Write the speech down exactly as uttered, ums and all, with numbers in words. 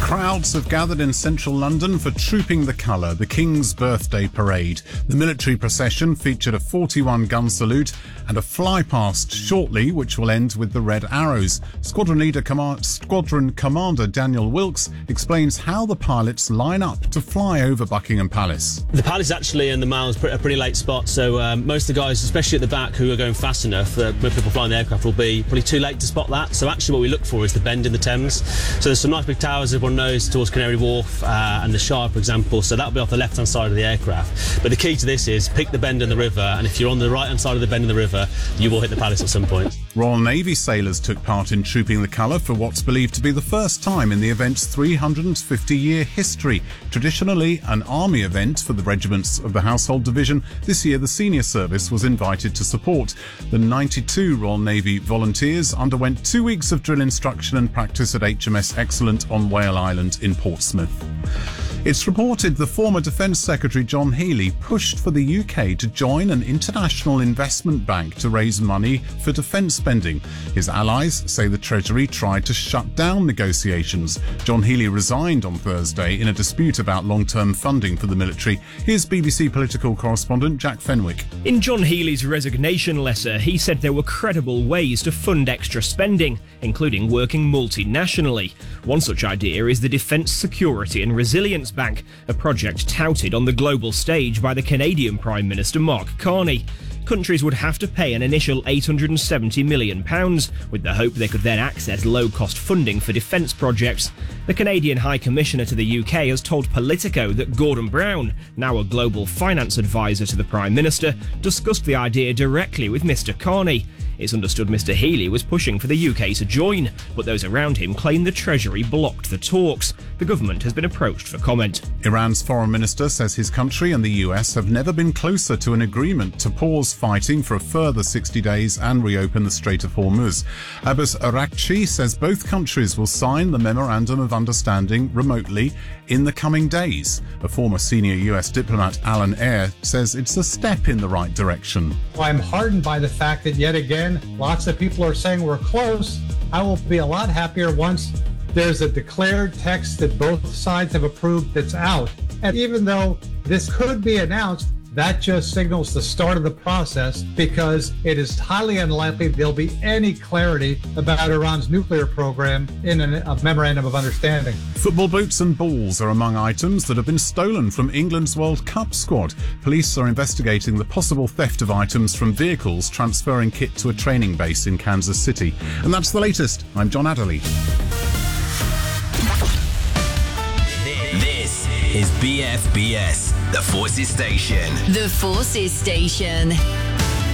Crowds have gathered in central London for Trooping the Colour, the King's birthday parade. The military procession featured a forty-one gun salute and a flypast shortly, which will end with the red arrows. Squadron leader, Command, Squadron Commander Daniel Wilkes explains how the pilots line up to fly over Buckingham Palace. The palace is actually in the Mall, a pretty late spot, so um, most of the guys, especially at the back, who are going fast enough, uh, when people flying the aircraft, will be probably too late to spot that. So actually what we look for is the bend in the Thames. So there's some nice big towers everyone knows towards Canary Wharf uh, and the Shire, for example, so that'll be off the left-hand side of the aircraft. But the key to this is pick the bend in the river, and if you're on the right-hand side of the bend in the river, you will hit the palace at some point. Royal Navy sailors took part in Trooping the Colour for what's believed to be the first time in the event's three hundred fifty year history. Traditionally an army event for the regiments of the Household Division, this year the senior service was invited to support. The ninety-two Royal Navy volunteers underwent two weeks of drill instruction and practice at H M S Excellent on Whale Island in Portsmouth. It's reported the former Defence Secretary John Healey pushed for the U K to join an international investment bank to raise money for defence spending. His allies say the Treasury tried to shut down negotiations. John Healey resigned on Thursday in a dispute about long-term funding for the military. Here's B B C political correspondent Jack Fenwick. In John Healey's resignation letter, he said there were credible ways to fund extra spending, including working multinationally. One such idea is the Defence Security and Resilience Bank, a project touted on the global stage by the Canadian Prime Minister Mark Carney. Countries would have to pay an initial eight hundred seventy million pounds, with the hope they could then access low-cost funding for defence projects. The Canadian High Commissioner to the U K has told Politico that Gordon Brown, now a global finance advisor to the Prime Minister, discussed the idea directly with Mr Carney. It's understood Mr Healey was pushing for the U K to join, but those around him claim the Treasury blocked the talks. The government has been approached for comment. Iran's foreign minister says his country and the U S have never been closer to an agreement to pause fighting for a further sixty days and reopen the Strait of Hormuz. Abbas Araghchi says both countries will sign the Memorandum of Understanding remotely in the coming days. A former senior U S diplomat, Alan Eyre, says it's a step in the right direction. I'm heartened by the fact that yet again, lots of people are saying we're close. I will be a lot happier once there's a declared text that both sides have approved that's out. And even though this could be announced, that just signals the start of the process, because it is highly unlikely there'll be any clarity about Iran's nuclear program in a memorandum of understanding. Football boots and balls are among items that have been stolen from England's World Cup squad. Police are investigating the possible theft of items from vehicles transferring kit to a training base in Kansas City. And that's the latest. I'm John Adderley. This is B F B S, the Forces Station. The Forces Station.